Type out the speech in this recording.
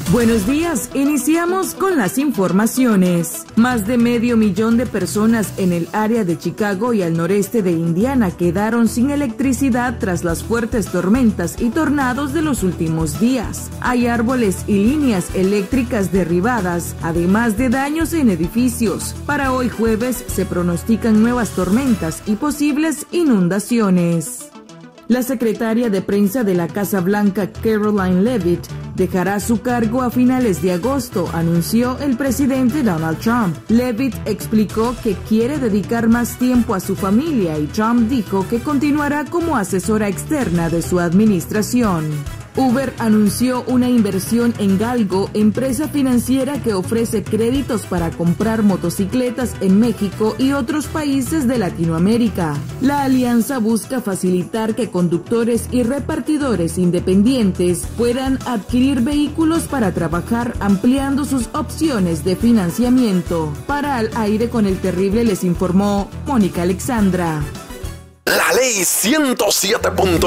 Buenos días, iniciamos con las informaciones. Más de 500,000 de personas en el área de Chicago y al noreste de Indiana quedaron sin electricidad tras las fuertes tormentas y tornados de los últimos días. Hay árboles y líneas eléctricas derribadas, además de daños en edificios. Para hoy jueves se pronostican nuevas tormentas y posibles inundaciones. La secretaria de prensa de la Casa Blanca, Karoline Leavitt, dejará su cargo a finales de agosto, anunció el presidente Donald Trump. Leavitt explicó que quiere dedicar más tiempo a su familia y Trump dijo que continuará como asesora externa de su administración. Uber anunció una inversión en Galgo, empresa financiera que ofrece créditos para comprar motocicletas en México y otros países de Latinoamérica. La alianza busca facilitar que conductores y repartidores independientes puedan adquirir vehículos para trabajar, ampliando sus opciones de financiamiento. Para Al Aire con el Terrible les informó Mónica Alexandra. La ley 107.